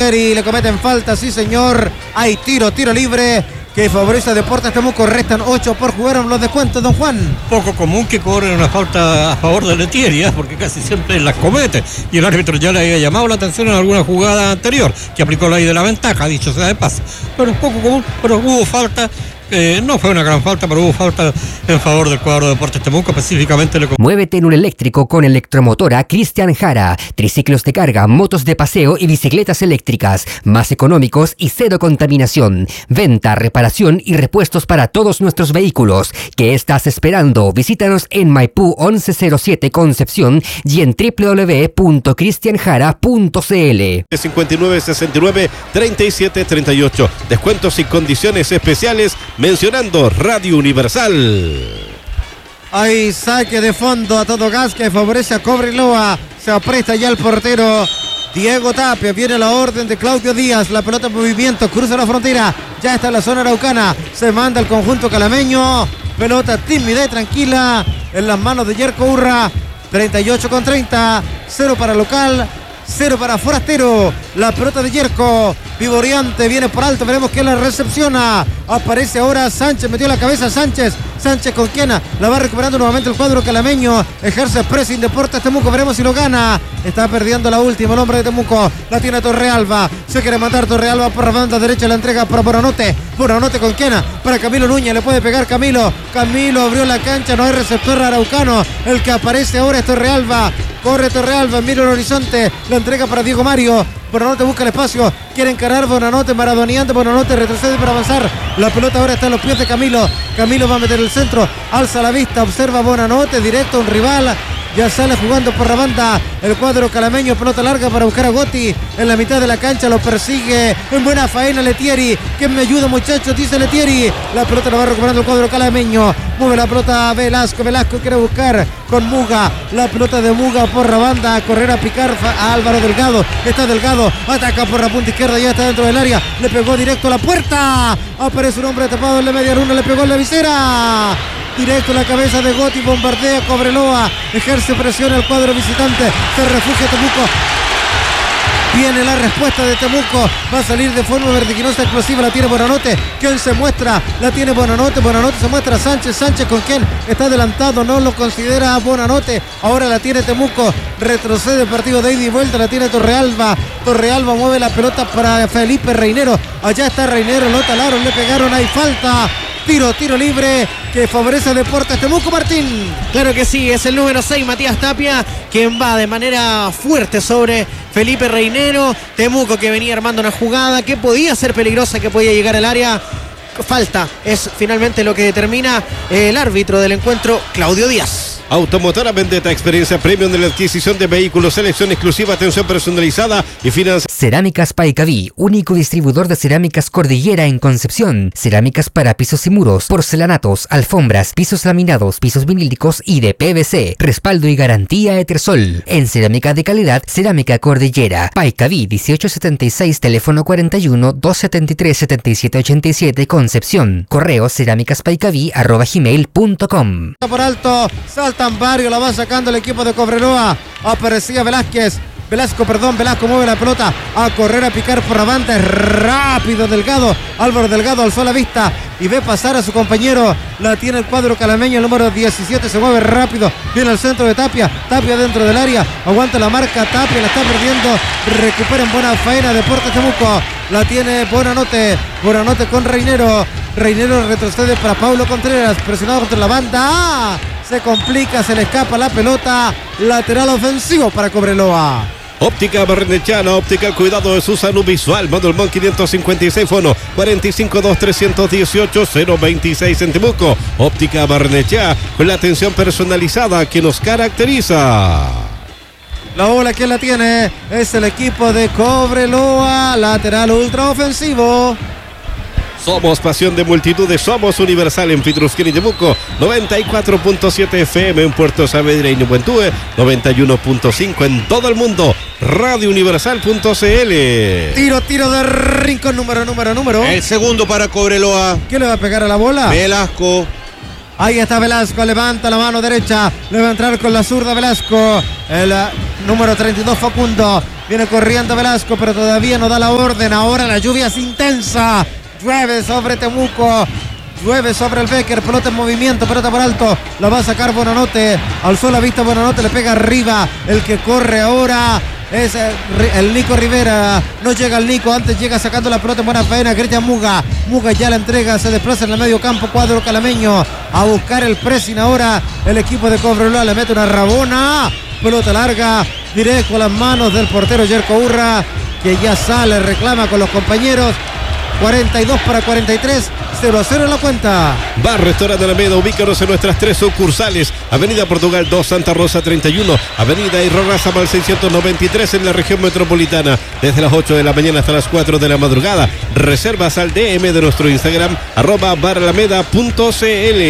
Letieri, le cometen falta, sí señor. Hay tiro libre que favorece a Deportes Temuco. Restan 8 por jugar en los descuentos, don Juan. Poco común que cobren una falta a favor de Letieri, porque casi siempre las comete. Y el árbitro ya le había llamado la atención en alguna jugada anterior, que aplicó la ley de la ventaja, dicho sea de paso. Pero es poco común, pero hubo falta. No fue una gran falta, pero hubo falta en favor del cuadro de Deportes Temuco, específicamente. Muévete en un eléctrico con Electromotora Cristian Jara. Triciclos de carga, motos de paseo y bicicletas eléctricas. Más económicos y cero contaminación. Venta, reparación y repuestos para todos nuestros vehículos. ¿Qué estás esperando? Visítanos en Maipú 1107 Concepción y en www.cristianjara.cl. 59 69 37 38. Descuentos y condiciones especiales mencionando Radio Universal. Hay saque de fondo a todo gas que favorece a Cobreloa. Se apresta ya el portero Diego Tapia. Viene la orden de Claudio Díaz. La pelota en movimiento, cruza la frontera. Ya está en la zona araucana. Se manda el conjunto calameño. Pelota tímida y tranquila en las manos de Yerko Urra. 38-30. 0 para local, 0 para forastero. La pelota de Yerko, vivoreante, viene por alto, veremos quién la recepciona. Aparece ahora Sánchez, metió la cabeza Sánchez con quién, la va recuperando nuevamente el cuadro calameño. Ejerce pressing Deportes Temuco, veremos si lo gana. Está perdiendo la última, el hombre de Temuco, la tiene Torrealba, se quiere matar Torrealba por la banda derecha, la entrega para Bonanote con quién, para Camilo Núñez, le puede pegar Camilo abrió la cancha, no hay receptor araucano, el que aparece ahora es Torrealba. Corre Torrealba, mira el horizonte, la entrega para Diego Mario. Bonanote busca el espacio, quiere encarar Bonanote, maradoneante, Bonanote retrocede para avanzar. La pelota ahora está en los pies de Camilo. Camilo va a meter el centro, alza la vista, observa Bonanote, directo a un rival. Ya sale jugando por la banda el cuadro calameño, pelota larga para buscar a Gotti en la mitad de la cancha, lo persigue en buena faena Letieri. ¿Quién me ayuda, muchachos?, dice Letieri. La pelota la va recuperando el cuadro calameño, mueve la pelota a Velasco quiere buscar con Muga, la pelota de Muga por la banda, a correr a picar a Álvaro Delgado, está Delgado, ataca por la punta izquierda, ya está dentro del área, le pegó directo a la puerta, aparece un hombre tapado en la media luna, le pegó en la visera. Directo a la cabeza de Gotti, bombardea Cobreloa, ejerce presión al cuadro visitante, se refugia Temuco. Viene la respuesta de Temuco, va a salir de forma vertiginosa, explosiva, la tiene Bonanote. ¿Quién se muestra? La tiene Bonanote se muestra a Sánchez con quien está adelantado, no lo considera a Bonanote. Ahora la tiene Temuco, retrocede el partido de ida y vuelta, la tiene Torrealba mueve la pelota para Felipe Reinero, allá está Reinero, lo talaron, le pegaron, hay falta. Tiro libre que favorece a Deportes Temuco, Martín. Claro que sí, es el número 6, Matías Tapia, quien va de manera fuerte sobre Felipe Reinero. Temuco que venía armando una jugada que podía ser peligrosa, que podía llegar al área. Falta es finalmente lo que determina el árbitro del encuentro, Claudio Díaz. Automotora Vendetta, experiencia premium en la adquisición de vehículos, selección exclusiva, atención personalizada y financiación. Cerámicas Paicaví, único distribuidor de cerámicas Cordillera en Concepción. Cerámicas para pisos y muros, porcelanatos, alfombras, pisos laminados, pisos vinílicos y de PVC. Respaldo y garantía Etersol. En cerámica de calidad, Cerámica Cordillera. Paicaví 1876, teléfono 41 273 7787, Concepción. Correo cerámicaspaicaví@gmail.com. Por alto, saltan varios, la va sacando el equipo de Cobreloa. Aparecía Velasco, mueve la pelota a correr, a picar por la banda, es rápido Delgado, Álvaro Delgado alzó la vista y ve pasar a su compañero, la tiene el cuadro calameño, el número 17, se mueve rápido, viene al centro de Tapia dentro del área, aguanta la marca Tapia, la está perdiendo, recupera en buena faena Deportes Temuco, la tiene Bonanote con Reinero retrocede para Paulo Contreras, presionado contra la banda, se complica, se le escapa la pelota, lateral ofensivo para Cobreloa. Óptica Barrenechea, la óptica al cuidado de su salud visual. Manuel Montt 556, fono 452318-026 en Temuco. Óptica Barrenechea, con la atención personalizada que nos caracteriza. La bola, ¿quién la tiene? Es el equipo de Cobreloa, lateral ultra ofensivo. Somos pasión de multitudes, somos Universal en Pitrusquén y Temuco, 94.7 FM en Puerto Saavedra y Ñubuentúe, 91.5 en todo el mundo, radiouniversal.cl. Tiro de rincón, número. El segundo para Cobreloa. ¿Quién le va a pegar a la bola? Velasco. Ahí está Velasco, levanta la mano derecha, le va a entrar con la zurda Velasco, el número 32 Facundo, Viene corriendo Velasco, pero todavía no da la orden. Ahora la lluvia es intensa. Llueve sobre Temuco. Llueve sobre el Becker, pelota en movimiento, pelota por alto, la va a sacar Bonanote, alzó la vista Bonanote, le pega arriba, el que corre ahora es el Nico Rivera, no llega el Nico, antes llega sacando la pelota en buena faena, Cristian Muga ya la entrega, se desplaza en el medio campo, cuadro calameño, a buscar el pressing ahora, el equipo de Cobreloa le mete una rabona, pelota larga, directo a las manos del portero Yerko Urra, que ya sale, reclama con los compañeros. 42-43, 0-0 en la cuenta. Bar Restaurante Alameda, ubícanos en nuestras 3 sucursales. Avenida Portugal 2, Santa Rosa 31, Avenida Irarrázaval 693 en la región metropolitana. Desde las 8 de la mañana hasta las 4 de la madrugada. Reservas al DM de nuestro Instagram, @baralameda.cl.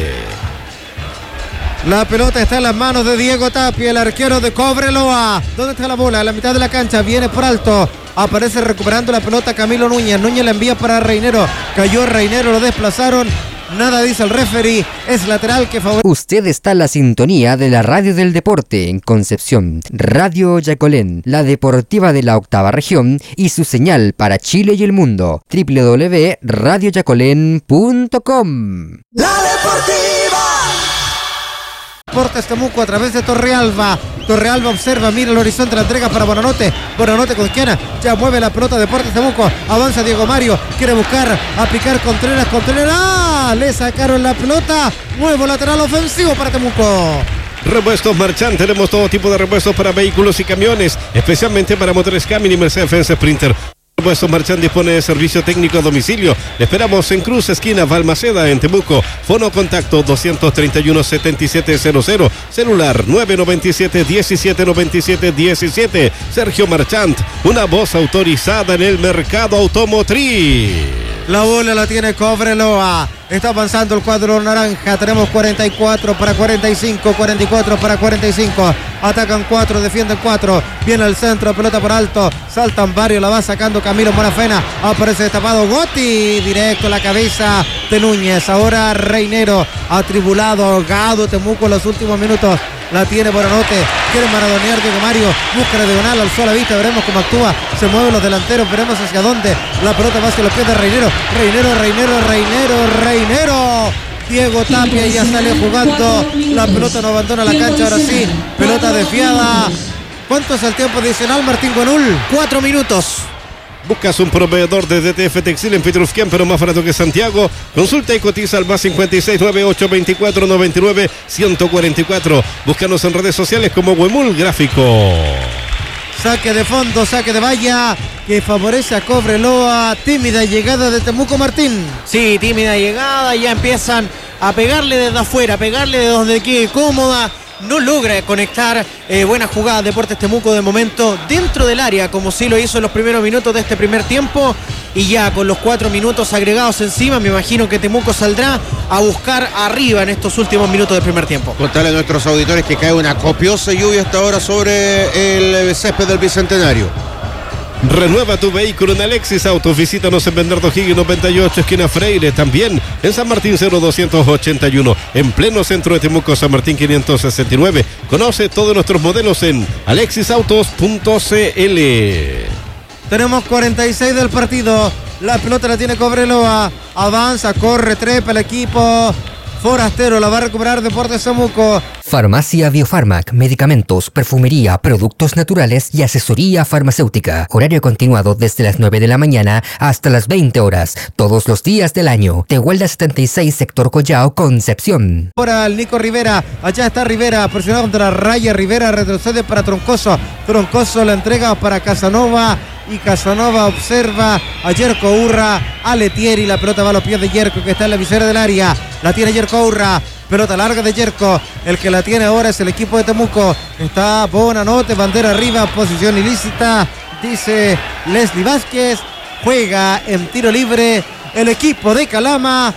La pelota está en las manos de Diego Tapia, el arquero de Cobreloa. ¿Dónde está la bola? A la mitad de la cancha, viene por alto. Aparece recuperando la pelota Camilo Núñez. Núñez la envía para Reinero. Cayó Reinero, lo desplazaron. Nada dice el referee. Es lateral que favorece. Usted está en la sintonía de la Radio del Deporte en Concepción. Radio Yacolén, la deportiva de la octava región y su señal para Chile y el mundo. www.radioyacolén.com. La Deportiva. Deportes Temuco a través de Torrealba. Torrealba observa, mira el horizonte, la entrega para Bonanote. Bonanote con Quiana, ya mueve la pelota Deportes Temuco. Avanza Diego Mario, quiere buscar a picar Contreras. ¡Ah! Le sacaron la pelota. Nuevo lateral ofensivo para Temuco. Repuestos Marchand, tenemos todo tipo de repuestos para vehículos y camiones, especialmente para motores Camin y Mercedes-Benz Sprinter. Repuestos Marchand dispone de servicio técnico a domicilio. Le esperamos en Cruz, esquina Balmaceda, en Temuco. Fono contacto 231-7700. Celular 997-1797-17. Sergio Marchand, una voz autorizada en el mercado automotriz. La bola la tiene Cobreloa. Está avanzando el cuadro naranja. Tenemos 44 para 45. 44 para 45. Atacan 4, defienden 4. Viene al centro, pelota por alto. Saltan varios, la va sacando Camilo Morafena. Aparece destapado Gotti. Directo a la cabeza de Núñez. Ahora Reinero. Atribulado, ahogado Temuco en los últimos minutos. La tiene Bonanote. Quiere maradonear Diego Mario. Busca la diagonal, alzó la vista. Veremos cómo actúa. Se mueven los delanteros. Veremos hacia dónde. La pelota va hacia los pies de Reinero. Reinero. Diego Tapia ya sale jugando. La pelota no abandona la cancha. Ahora sí. Pelota desviada. ¿Cuánto es el tiempo adicional, Martín Guanul? 4 minutos. ¿Buscas un proveedor de DTF Textil en Petrusquén, pero más barato que Santiago? Consulta y cotiza al más 56982499-144. Búscanos en redes sociales como Huemul Gráfico. Saque de fondo, saque de valla, que favorece a Cobreloa. Tímida llegada de Temuco, Martín. Sí, tímida llegada, ya empiezan a pegarle desde afuera, a pegarle de donde quede cómoda. No logra conectar buena jugada Deportes Temuco de momento dentro del área, como sí lo hizo en los primeros minutos de este primer tiempo. Y ya con los 4 minutos agregados encima, me imagino que Temuco saldrá a buscar arriba en estos últimos minutos del primer tiempo. Contarle a nuestros auditores que cae una copiosa lluvia hasta ahora sobre el césped del Bicentenario. Renueva tu vehículo en Alexis Autos. Visítanos en Bernardo Higgins 98, esquina Freire. También en San Martín 0281. En pleno centro de Temuco, San Martín 569. Conoce todos nuestros modelos en alexisautos.cl. Tenemos 46 del partido. La pelota la tiene Cobreloa. Avanza, corre, trepa el equipo forastero. La va a recuperar Deportes Temuco. Farmacia Biofarmac, medicamentos, perfumería, productos naturales y asesoría farmacéutica. Horario continuado desde las 9 de la mañana hasta las 20 horas, todos los días del año. Tehuelda 76, sector Collao, Concepción. Ahora el Nico Rivera, allá está Rivera, presionado contra la raya. Rivera retrocede para Troncoso. Troncoso la entrega para Casanova. Y Casanova observa a Yerko Urra, a Letieri. La pelota va a los pies de Yerko, que está en la visera del área. La tiene Yerko Urra. Pelota larga de Yerko. El que la tiene ahora es el equipo de Temuco. Está Bonanote, bandera arriba, posición ilícita, dice Leslie Vázquez. Juega en tiro libre el equipo de Calama.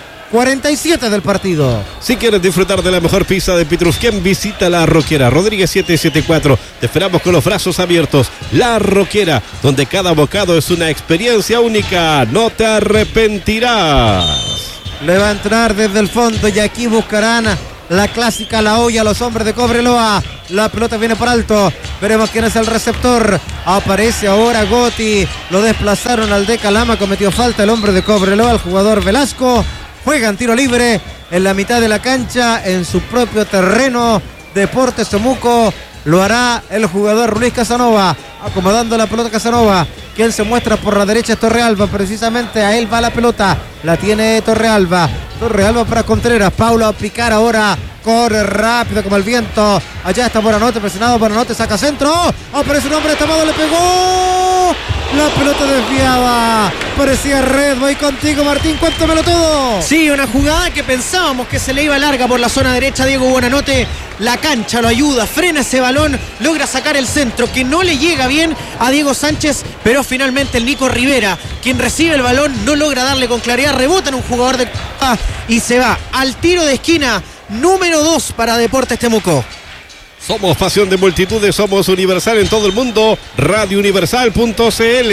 47 del partido. Si quieres disfrutar de la mejor pizza de Petrusquén, visita La Roquera, Rodríguez 774. Te esperamos con los brazos abiertos. La Roquera, donde cada bocado es una experiencia única. No te arrepentirás. Le va a entrar desde el fondo y aquí buscarán la clásica, la olla, los hombres de Cobreloa. La pelota viene por alto. Veremos quién es el receptor. Aparece ahora Gotti. Lo desplazaron al de Calama. Cometió falta el hombre de Cobreloa, el jugador Velasco. Juega en tiro libre en la mitad de la cancha, en su propio terreno. Deportes Temuco. Lo hará el jugador Luis Casanova. Acomodando la pelota Casanova. Quien se muestra por la derecha es Torrealba. Precisamente a él va la pelota. La tiene Torrealba. Torrealba para Contreras. Paulo a picar ahora. Corre rápido como el viento. Allá está Buenanote, presionado Buenanote, saca centro. Aparece un hombre tapado, le pegó. La pelota desviada. Parecía red. Voy contigo, Martín, cuéntamelo todo. Sí, una jugada que pensábamos que se le iba larga por la zona derecha. Diego Buenanote, la cancha lo ayuda, frena ese balón, logra sacar el centro que no le llega bien a Diego Sánchez, pero finalmente el Nico Rivera, quien recibe el balón, no logra darle con claridad, rebota en un jugador de y se va al tiro de esquina. Número 2 para Deportes Temuco. Somos pasión de multitudes, somos Universal en todo el mundo. RadioUniversal.cl.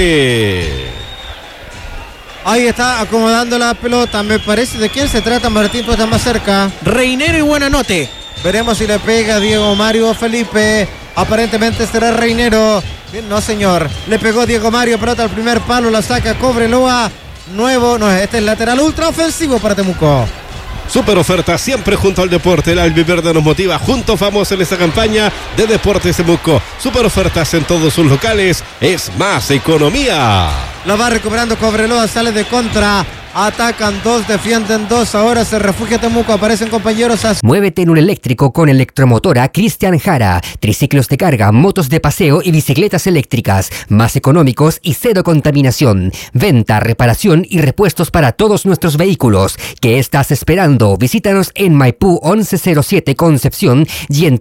Ahí está acomodando la pelota. Me parece, ¿de quién se trata, Martín? Tú estás más cerca. Reinero y Buenanote. Veremos si le pega Diego Mario Felipe. Aparentemente será Reinero. Bien, no, señor. Le pegó Diego Mario, pelota al primer palo, la saca Cobreloa. Nuevo, no, este es lateral ultra ofensivo para Temuco. Super oferta siempre junto al deporte. El albiverde nos motiva. Juntos vamos en esta campaña de Deportes Temuco. Super ofertas en todos sus locales. Es más economía. La va recuperando Cobreloa, sale de contra. Atacan 2, defienden 2. Ahora se refugia Temuco. Aparecen compañeros. Muévete en un eléctrico con Electromotora Cristian Jara. Triciclos de carga, motos de paseo y bicicletas eléctricas. Más económicos y cero contaminación. Venta, reparación y repuestos para todos nuestros vehículos. ¿Qué estás esperando? Visítanos en Maipú 1107 Concepción y en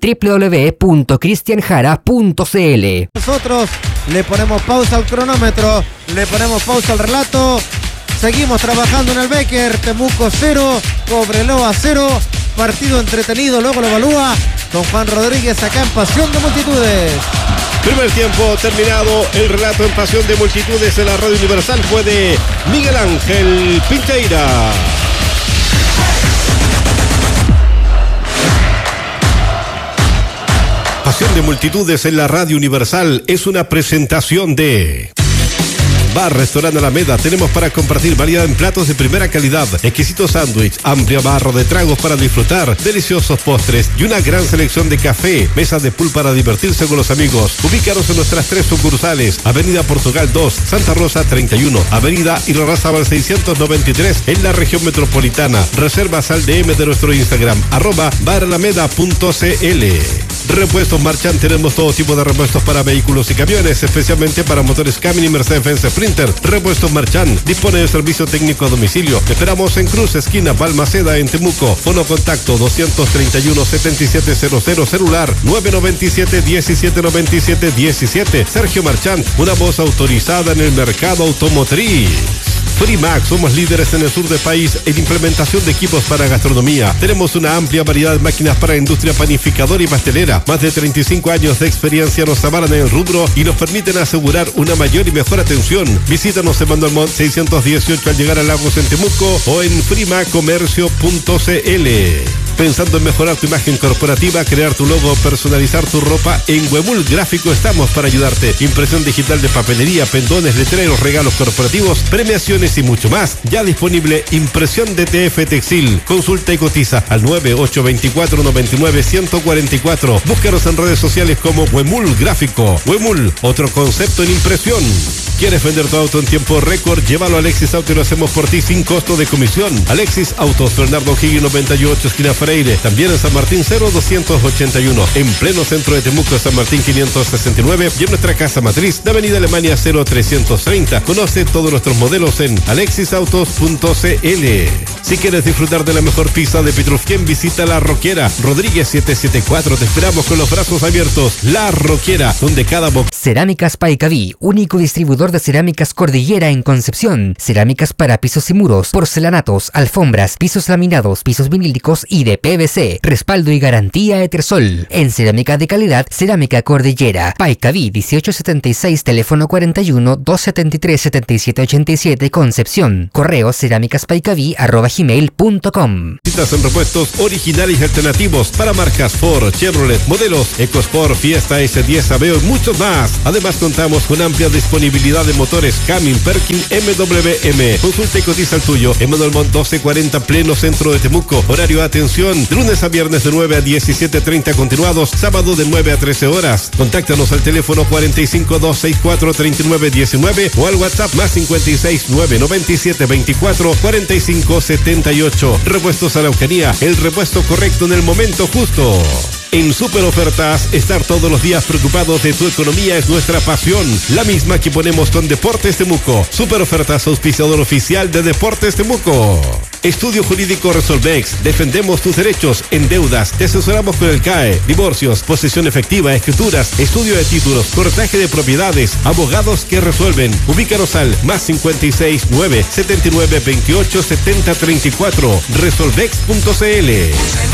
www.cristianjara.cl. Nosotros le ponemos pausa al cronómetro. Le ponemos pausa al relato. Seguimos trabajando en el Becker. Temuco 0, Cobreloa 0. Partido entretenido, luego lo evalúa don Juan Rodríguez acá en Pasión de Multitudes. Primer tiempo terminado. El relato en Pasión de Multitudes en la Radio Universal fue de Miguel Ángel Pincheira. Pasión de Multitudes en la Radio Universal es una presentación de Bar Restaurante Alameda. Tenemos para compartir variedad en platos de primera calidad, exquisito sándwich, amplia barra de tragos para disfrutar, deliciosos postres y una gran selección de café, mesas de pool para divertirse con los amigos. Ubícanos en nuestras 3 sucursales: Avenida Portugal 2, Santa Rosa 31, Avenida Irarrázaval 693 en la región metropolitana. Reservas al DM de nuestro Instagram @baralameda.cl. Repuestos Marchand, tenemos todo tipo de repuestos para vehículos y camiones, especialmente para motores Camry y Mercedes-Benz Sprinter. Repuestos Marchand dispone de servicio técnico a domicilio. Esperamos en Cruz, esquina Balmaceda, en Temuco. Fono contacto 231-7700, celular 997-1797-17. Sergio Marchand, una voz autorizada en el mercado automotriz. Frimax, somos líderes en el sur del país en implementación de equipos para gastronomía. Tenemos una amplia variedad de máquinas para industria panificadora y pastelera. Más de 35 años de experiencia nos avalan en el rubro y nos permiten asegurar una mayor y mejor atención. Visítanos en Manuel Montt 618 al llegar a Lagos en Temuco o en frimacomercio.cl. Pensando en mejorar tu imagen corporativa, crear tu logo, personalizar tu ropa, en Huemul Gráfico estamos para ayudarte. Impresión digital de papelería, pendones, letreros, regalos corporativos, premiaciones y mucho más. Ya disponible impresión DTF Textil. Consulta y cotiza al 9824-99-144. Búscanos en redes sociales como Huemul Gráfico. Huemul, otro concepto en impresión. ¿Quieres vender tu auto en tiempo récord? Llévalo a Alexis Auto y lo hacemos por ti sin costo de comisión. Alexis Autos, Bernardo Higgins 98, esquina Freire. También en San Martín 0281. En pleno centro de Temuco, San Martín 569. Y en nuestra casa matriz de Avenida Alemania 0330. Conoce todos nuestros modelos en alexisautos.cl. Si quieres disfrutar de la mejor pizza de Pitrufquén, visita La Roquera. Rodríguez 774. Te esperamos con los brazos abiertos. La Roquera, donde cada Cerámicas Paicaví, único distribuidor distribuidor de cerámicas Cordillera en Concepción. Cerámicas para pisos y muros, porcelanatos, alfombras, pisos laminados, pisos vinílicos y de PVC. Respaldo y garantía Etersol. En cerámica de calidad, Cerámica Cordillera. Paicaví 1876, teléfono 41 273 7787, Concepción. Correo cerámicaspaicaví@gmail.com. Citas en repuestos originales y alternativos para marcas Ford, Chevrolet, modelos EcoSport, Fiesta, S10, Aveo y muchos más. Además contamos con amplia disponibilidad de motores Cummins, Perkin, MWM. Consulta y cotiza el tuyo en Manuel Montt 1240, pleno centro de Temuco. Horario de atención, de lunes a viernes de 9 a 17:30 continuados, sábado de 9 a 13 horas. Contáctanos al teléfono 45 264 3919 o al WhatsApp más 56 997 24 45 78. Repuestos Araucanía, el repuesto correcto en el momento justo. En Super Ofertas, estar todos los días preocupados de tu economía es nuestra pasión, la misma que ponemos con Deportes Temuco. Super Ofertas, auspiciador oficial de Deportes Temuco. Estudio Jurídico Resolvex, defendemos tus derechos en deudas, te asesoramos con el CAE, divorcios, posesión efectiva, escrituras, estudio de títulos, corretaje de propiedades, abogados que resuelven. Ubícanos al más 56 9 79 28 70 34, resolvex.cl.